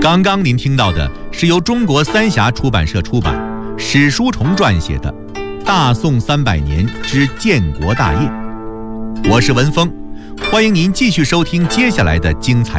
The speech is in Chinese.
刚刚您听到的是由中国三峡出版社出版，史书虫撰写的《大宋300年之建国大业》。我是文峰，欢迎您继续收听接下来的精彩